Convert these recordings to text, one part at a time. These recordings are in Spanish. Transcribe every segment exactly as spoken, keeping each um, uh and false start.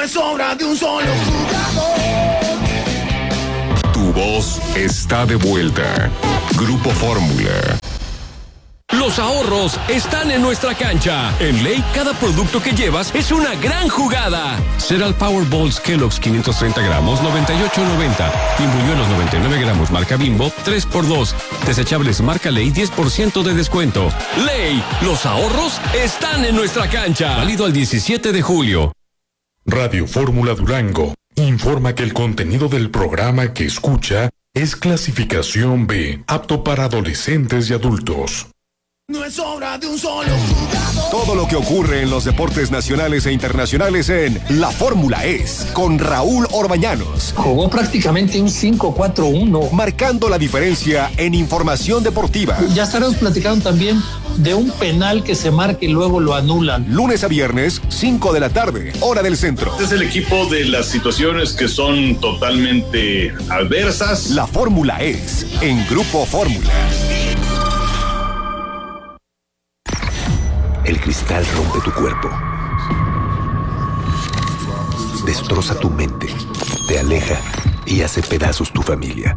es obra de un solo jugador. Tu voz está de vuelta. Grupo Fórmula. Los ahorros están en nuestra cancha. En Ley, cada producto que llevas es una gran jugada. Cereal Powerballs Kellogg's quinientos treinta gramos, noventa y ocho noventa. Pimbuñuelos noventa y nueve gramos, marca Bimbo, tres por dos. Desechables marca Ley, diez por ciento de descuento. Ley, los ahorros están en nuestra cancha. Válido al diecisiete de julio. Radio Fórmula Durango informa que el contenido del programa que escucha es clasificación B, apto para adolescentes y adultos. No es obra de un solo jugador. Todo lo que ocurre en los deportes nacionales e internacionales en La Fórmula Es, con Raúl Orbañanos. Jugó prácticamente un cinco cuatro uno. Marcando la diferencia en información deportiva. Ya estaremos platicando también de un penal que se marca y luego lo anulan. Lunes a viernes, cinco de la tarde, hora del centro. Este es el equipo de las situaciones que son totalmente adversas. La Fórmula Es, en Grupo Fórmula. El cristal rompe tu cuerpo, destroza tu mente, te aleja y hace pedazos tu familia.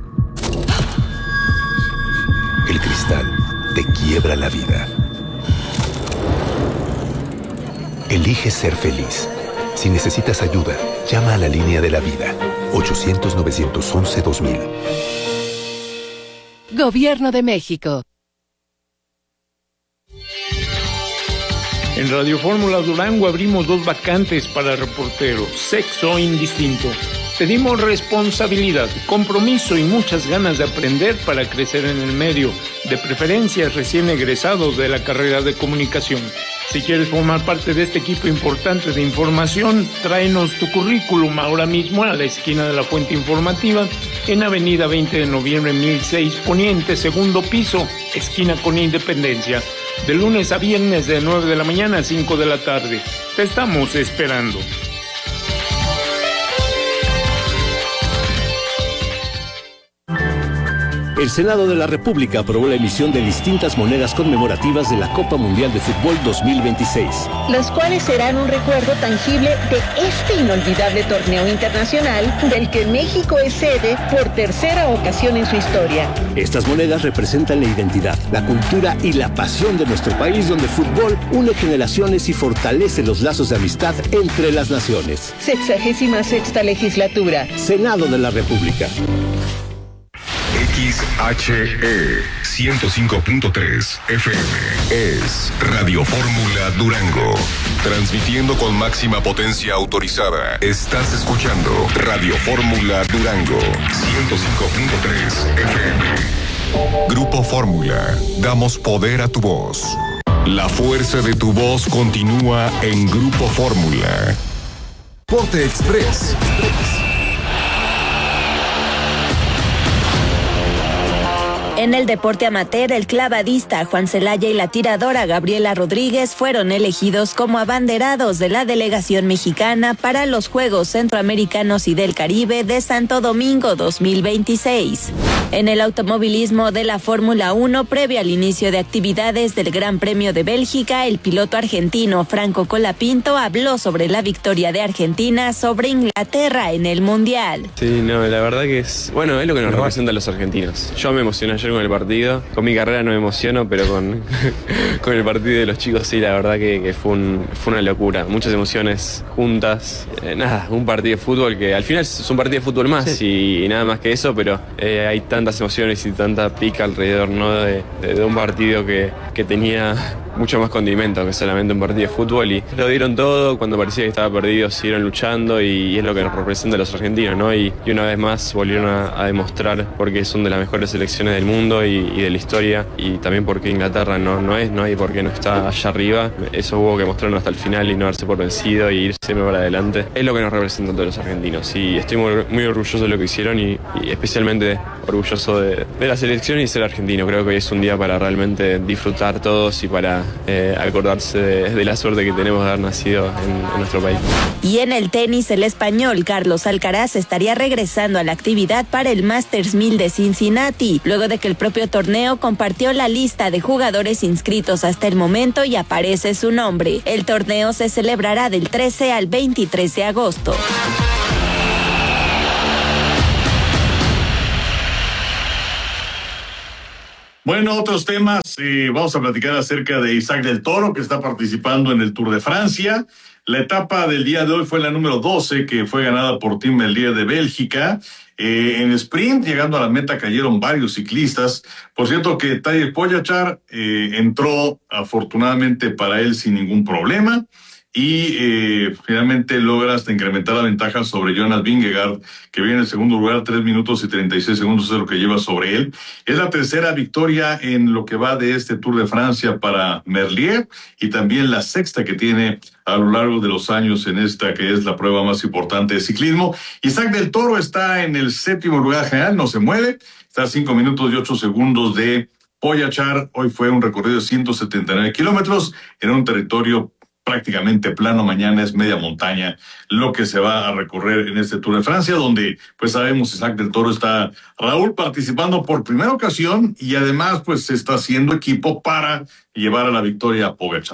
El cristal te quiebra la vida. Elige ser feliz. Si necesitas ayuda, llama a la línea de la vida, ochocientos, novecientos once, dos mil. Gobierno de México. En Radio Fórmula Durango abrimos dos vacantes para reporteros, sexo indistinto. Pedimos responsabilidad, compromiso y muchas ganas de aprender para crecer en el medio, de preferencia recién egresados de la carrera de comunicación. Si quieres formar parte de este equipo importante de información, tráenos tu currículum ahora mismo a la esquina de la Fuente Informativa, en Avenida veinte de noviembre mil seis Poniente, segundo piso, esquina con Independencia. De lunes a viernes de nueve de la mañana a cinco de la tarde. Te estamos esperando. El Senado de la República aprobó la emisión de distintas monedas conmemorativas de la Copa Mundial de Fútbol dos mil veintiséis. Las cuales serán un recuerdo tangible de este inolvidable torneo internacional del que México es sede por tercera ocasión en su historia. Estas monedas representan la identidad, la cultura y la pasión de nuestro país, donde el fútbol une generaciones y fortalece los lazos de amistad entre las naciones. Sexagésima sexta legislatura. Senado de la República. X H E ciento cinco punto tres F M es Radio Fórmula Durango. Transmitiendo con máxima potencia autorizada. Estás escuchando Radio Fórmula Durango ciento cinco punto tres F M. Grupo Fórmula. Damos poder a tu voz. La fuerza de tu voz continúa en Grupo Fórmula. Deporte Express. En el deporte amateur, el clavadista Juan Celaya y la tiradora Gabriela Rodríguez fueron elegidos como abanderados de la delegación mexicana para los Juegos Centroamericanos y del Caribe de Santo Domingo dos mil veintiséis. En el automovilismo de la Fórmula uno, previo al inicio de actividades del Gran Premio de Bélgica, el piloto argentino Franco Colapinto habló sobre la victoria de Argentina sobre Inglaterra en el Mundial. Sí, no, la verdad que es, bueno, es lo que nos representa a los argentinos. Yo me emocioné ayer con el partido, con mi carrera no me emociono, pero con, con el partido de los chicos sí, la verdad que, que fue, un, fue una locura, muchas emociones juntas, eh, nada, un partido de fútbol que al final es un partido de fútbol más sí. y, y nada más que eso, pero eh, hay tantas emociones y tanta pica alrededor, ¿no? de, de, de un partido que, que tenía mucho más condimento que solamente un partido de fútbol, y lo dieron todo. Cuando parecía que estaba perdido siguieron luchando, y, y es lo que nos representa a los argentinos, ¿no? Y, y una vez más volvieron a, a demostrar porque son de las mejores selecciones del mundo y, y de la historia, y también porque Inglaterra no, no es, no hay porque no está allá arriba. Eso hubo que mostrarlo hasta el final y no darse por vencido y ir siempre para adelante. Es lo que nos representa a todos los argentinos, y estoy muy, muy orgulloso de lo que hicieron, y, y especialmente orgulloso de, de la selección y ser argentino. Creo que hoy es un día para realmente disfrutar todos y para eh, acordarse de, de la suerte que tenemos de haber nacido en, en nuestro país. Y en el tenis, el español Carlos Alcaraz estaría regresando a la actividad para el Masters mil de Cincinnati, luego de que el propio torneo compartió la lista de jugadores inscritos hasta el momento y aparece su nombre. El torneo se celebrará del trece al veintitrés de agosto. Bueno, otros temas, eh, vamos a platicar acerca de Isaac del Toro, que está participando en el Tour de Francia. La etapa del día de hoy fue la número doce, que fue ganada por Tim Merlier de Bélgica. Eh, en sprint, llegando a la meta, cayeron varios ciclistas. Por cierto que Tadej Pogačar eh, entró afortunadamente para él sin ningún problema. Y eh, finalmente logra hasta incrementar la ventaja sobre Jonas Vingegaard, que viene en el segundo lugar, tres minutos y treinta y seis segundos es lo que lleva sobre él. Es la tercera victoria en lo que va de este Tour de Francia para Merlier y también la sexta que tiene a lo largo de los años en esta que es la prueba más importante de ciclismo. Isaac del Toro está en el séptimo lugar general, no se mueve, está a cinco minutos y ocho segundos de Pogačar. Hoy fue un recorrido de ciento setenta y nueve kilómetros en un territorio prácticamente plano. Mañana es media montaña lo que se va a recorrer en este Tour de Francia, donde pues sabemos Isaac del Toro está, Raúl, participando por primera ocasión y además pues se está haciendo equipo para llevar a la victoria a Pogačar.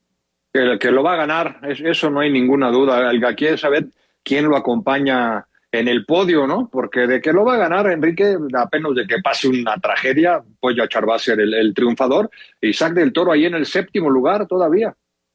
Que, que lo va a ganar, eso no hay ninguna duda. El que quiere saber quién lo acompaña en el podio, ¿no? Porque de que lo va a ganar, Enrique, apenas de que pase una tragedia, Pogačar va a ser el, el triunfador. Isaac del Toro ahí en el séptimo lugar todavía.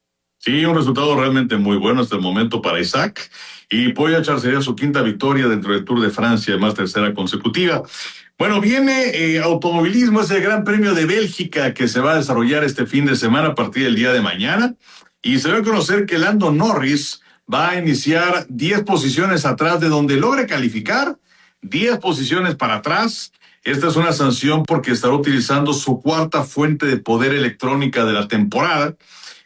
Sí, un resultado realmente muy bueno hasta el momento para Isaac. Y Pogačar sería su quinta victoria dentro del Tour de Francia, además tercera consecutiva. Bueno, viene eh, automovilismo, es el Gran Premio de Bélgica que se va a desarrollar este fin de semana a partir del día de mañana. Y se va a conocer que Lando Norris va a iniciar diez posiciones atrás de donde logre calificar, diez posiciones para atrás. Esta es una sanción porque estará utilizando su cuarta fuente de poder electrónica de la temporada.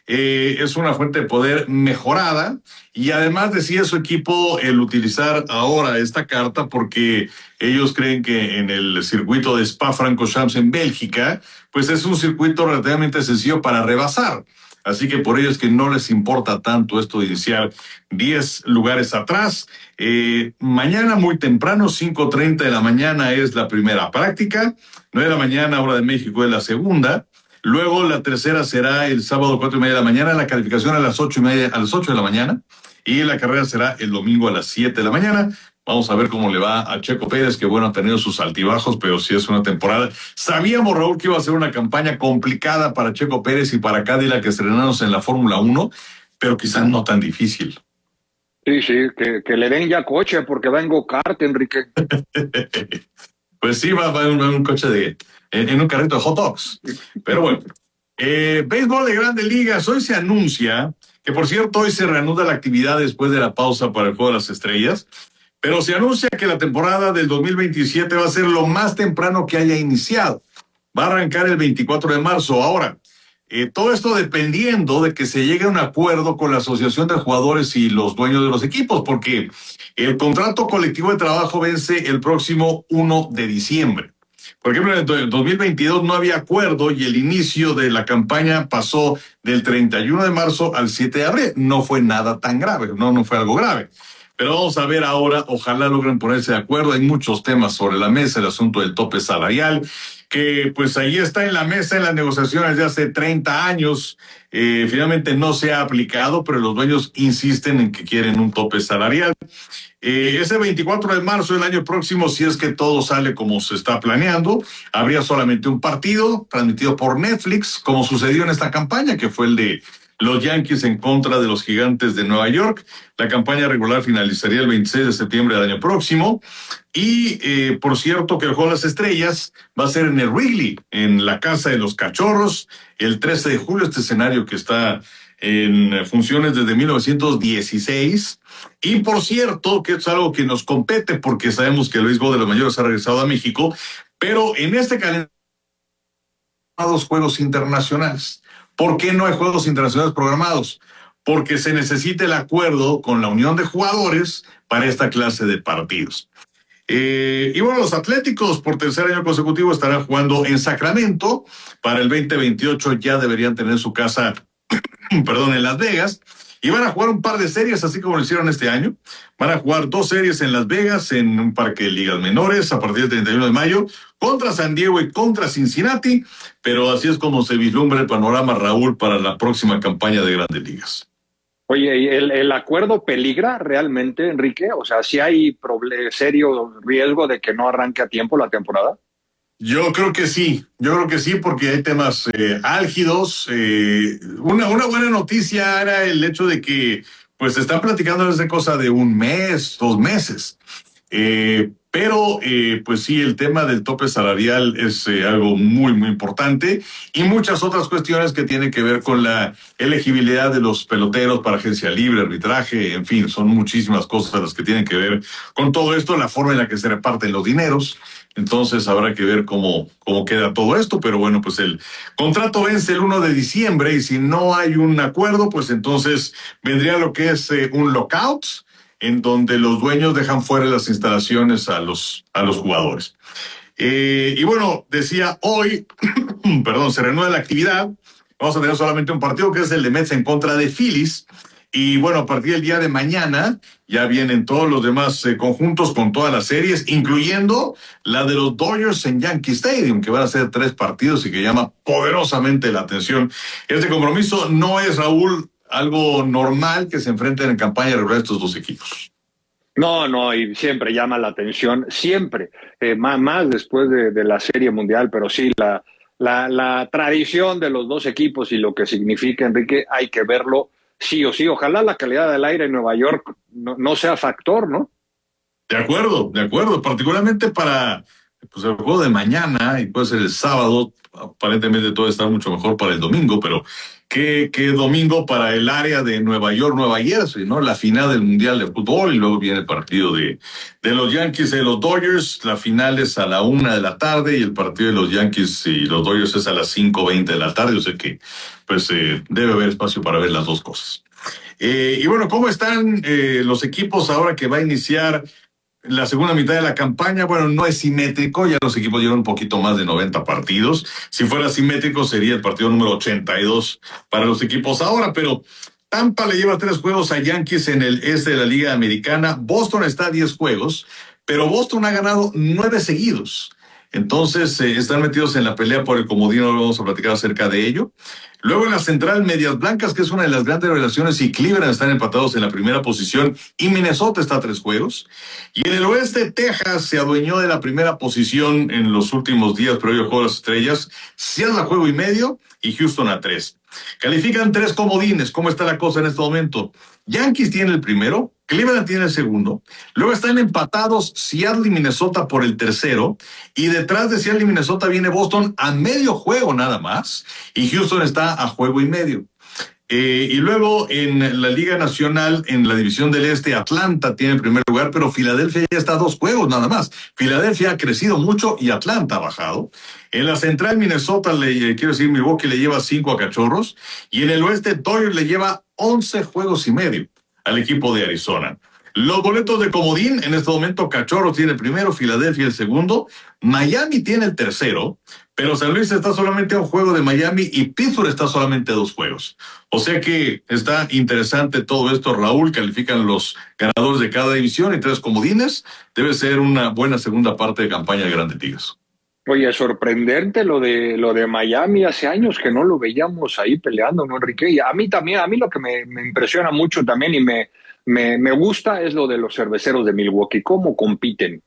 Eh, es una fuente de poder mejorada y además decía su equipo el utilizar ahora esta carta porque ellos creen que en el circuito de Spa-Francorchamps en Bélgica pues es un circuito relativamente sencillo para rebasar, así que por ello es que no les importa tanto esto de iniciar diez lugares atrás. Eh, mañana muy temprano, cinco treinta de la mañana es la primera práctica, nueve de la mañana hora de México es la segunda. Luego la tercera será el sábado cuatro y media de la mañana, la calificación a las ocho y media, a las ocho de la mañana, y la carrera será el domingo a las siete de la mañana. Vamos a ver cómo le va a Checo Pérez, que bueno, ha tenido sus altibajos, pero sí es una temporada. Sabíamos, Raúl, que iba a ser una campaña complicada para Checo Pérez y para Cadillac estrenándose en la Fórmula uno, pero quizás no tan difícil. Sí, sí, que, que le den ya coche porque va en go-kart, Enrique. Pues sí, va, va en un, un coche de... En, en un carrito de hot dogs. Pero bueno, eh, béisbol de Grandes Ligas. Hoy se anuncia que, por cierto, hoy se reanuda la actividad después de la pausa para el Juego de las Estrellas, pero se anuncia que la temporada del dos mil veintisiete va a ser lo más temprano que haya iniciado. Va a arrancar el veinticuatro de marzo. Ahora, eh, todo esto dependiendo de que se llegue a un acuerdo con la Asociación de Jugadores y los dueños de los equipos, porque el contrato colectivo de trabajo vence el próximo primero de diciembre. Por ejemplo, en el dos mil veintidós no había acuerdo y el inicio de la campaña pasó del treinta y uno de marzo al siete de abril. No fue nada tan grave, no, no fue algo grave. Pero vamos a ver ahora, ojalá logren ponerse de acuerdo. Hay muchos temas sobre la mesa, el asunto del tope salarial, que pues ahí está en la mesa en las negociaciones de hace treinta años. Eh, finalmente no se ha aplicado, pero los dueños insisten en que quieren un tope salarial. Eh, ese veinticuatro de marzo del año próximo, si es que todo sale como se está planeando, habría solamente un partido transmitido por Netflix, como sucedió en esta campaña, que fue el de los Yankees en contra de los Gigantes de Nueva York. La campaña regular finalizaría el veintiséis de septiembre del año próximo. Y, eh, por cierto, que el Juego de las Estrellas va a ser en el Wrigley, en la Casa de los Cachorros, el trece de julio, este escenario que está en funciones desde mil novecientos dieciséis. Y, por cierto, que es algo que nos compete porque sabemos que el béisbol de los mayores ha regresado a México, pero en este calendario hay dos juegos internacionales. ¿Por qué no hay juegos internacionales programados? Porque se necesita el acuerdo con la unión de jugadores para esta clase de partidos. Eh, y bueno, los Atléticos por tercer año consecutivo estarán jugando en Sacramento. Para el veinte veintiocho ya deberían tener su casa, perdón, en Las Vegas. Y van a jugar un par de series, así como lo hicieron este año. Van a jugar dos series en Las Vegas, en un parque de ligas menores, a partir del treinta y uno de mayo, contra San Diego y contra Cincinnati. Pero así es como se vislumbra el panorama, Raúl, para la próxima campaña de Grandes Ligas. Oye, ¿y el, el acuerdo peligra realmente, Enrique? O sea, ¿sí hay proble- serio riesgo de que no arranque a tiempo la temporada? Yo creo que sí, yo creo que sí, porque hay temas eh, álgidos. Eh, una, una buena noticia era el hecho de que pues se están platicando desde cosa de un mes, dos meses. Eh, pero eh, pues sí, el tema del tope salarial es eh, algo muy, muy importante, y muchas otras cuestiones que tienen que ver con la elegibilidad de los peloteros para agencia libre, arbitraje, en fin, son muchísimas cosas las que tienen que ver con todo esto, la forma en la que se reparten los dineros. Entonces habrá que ver cómo, cómo queda todo esto, pero bueno, pues el contrato vence el primero de diciembre y si no hay un acuerdo, pues entonces vendría lo que es eh, un lockout, en donde los dueños dejan fuera las instalaciones a los, a los jugadores. Eh, y bueno, decía hoy, perdón, se reanuda la actividad. Vamos a tener solamente un partido, que es el de Mets en contra de Phillies. Y bueno, a partir del día de mañana ya vienen todos los demás eh, conjuntos con todas las series, incluyendo la de los Dodgers en Yankee Stadium, que van a ser tres partidos y que llama poderosamente la atención. Este compromiso no es, Raúl, algo normal que se enfrenten en campaña regular estos dos equipos. No, no, y siempre llama la atención, siempre, eh, más, más después de, de la Serie Mundial, pero sí, la, la, la tradición de los dos equipos y lo que significa, Enrique, hay que verlo sí o sí. Ojalá la calidad del aire en Nueva York no, no sea factor, ¿no? De acuerdo, de acuerdo, particularmente para pues, el juego de mañana, y puede ser el sábado, aparentemente todo está mucho mejor para el domingo, pero ¿qué, qué domingo para el área de Nueva York, Nueva Jersey, ¿no? La final del Mundial de Fútbol, y luego viene el partido de, de los Yankees y los Dodgers. La final es a la una de la tarde y el partido de los Yankees y los Dodgers es a las cinco veinte de la tarde, o sea que pues eh, debe haber espacio para ver las dos cosas. Eh, y bueno, ¿cómo están eh, los equipos ahora que va a iniciar la segunda mitad de la campaña? Bueno, no es simétrico, ya los equipos llevan un poquito más de noventa partidos. Si fuera simétrico sería el partido número ochenta y dos para los equipos ahora, pero Tampa le lleva tres juegos a Yankees en el este de la Liga Americana. Boston está a diez juegos, pero Boston ha ganado nueve seguidos. Entonces eh, están metidos en la pelea por el comodín, ahora vamos a platicar acerca de ello. Luego en la central, Medias Blancas, que es una de las grandes revelaciones, y Cleveland están empatados en la primera posición, y Minnesota está a tres juegos. Y en el oeste, Texas se adueñó de la primera posición en los últimos días, pero hoy juego las estrellas. Seattle a juego y medio y Houston a tres. Califican tres comodines. ¿Cómo está la cosa en este momento? Yankees tiene el primero, Cleveland tiene el segundo, luego están empatados Seattle y Minnesota por el tercero, y detrás de Seattle y Minnesota viene Boston a medio juego nada más, y Houston está a juego y medio. Eh, y luego en la Liga Nacional, en la División del Este, Atlanta tiene el primer lugar, pero Filadelfia ya está a dos juegos nada más. Filadelfia ha crecido mucho y Atlanta ha bajado. En la Central, Minnesota, le, eh, quiero decir, Milwaukee le lleva cinco a Cachorros, y en el Oeste, Dodgers le lleva once juegos y medio al equipo de Arizona. Los boletos de comodín, en este momento Cachorros tiene el primero, Filadelfia el segundo, Miami tiene el tercero, pero San Luis está solamente a un juego de Miami y Pittsburgh está solamente a dos juegos. O sea que está interesante todo esto, Raúl. Califican los ganadores de cada división y tres comodines. Debe ser una buena segunda parte de campaña de Grandes Ligas. Oye, sorprendente lo de lo de Miami. Hace años que no lo veíamos ahí peleando, ¿no, Enrique? Y a mí también, a mí lo que me, me impresiona mucho también y me, me, me gusta es lo de los cerveceros de Milwaukee. ¿Cómo compiten?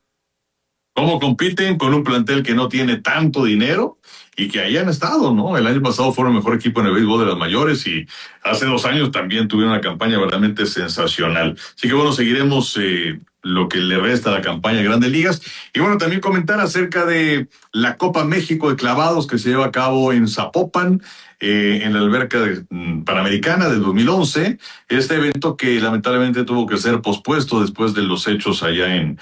¿Cómo compiten con un plantel que no tiene tanto dinero y que ahí han estado, ¿no? El año pasado fueron el mejor equipo en el béisbol de las mayores y hace dos años también tuvieron una campaña verdaderamente sensacional. Así que bueno, seguiremos eh, lo que le resta a la campaña de Grandes Ligas. Y bueno, también comentar acerca de la Copa México de Clavados que se lleva a cabo en Zapopan, eh, en la alberca de, mm, Panamericana del dos mil once. Este evento que lamentablemente tuvo que ser pospuesto después de los hechos allá en,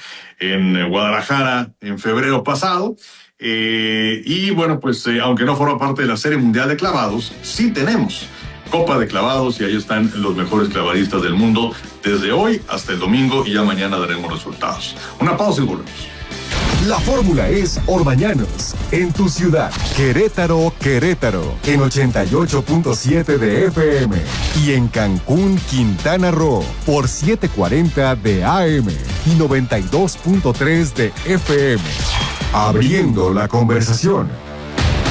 en Guadalajara en febrero pasado. Eh, y bueno, pues eh, aunque no forma parte de la Serie Mundial de Clavados, sí tenemos Copa de Clavados y ahí están los mejores clavadistas del mundo desde hoy hasta el domingo y ya mañana daremos resultados. Una pausa y volvemos. La fórmula es Orbañanos, en tu ciudad. Querétaro, Querétaro, en ochenta y ocho punto siete de F M. Y en Cancún, Quintana Roo, por setecientos cuarenta de A M y noventa y dos punto tres de F M. Abriendo la conversación.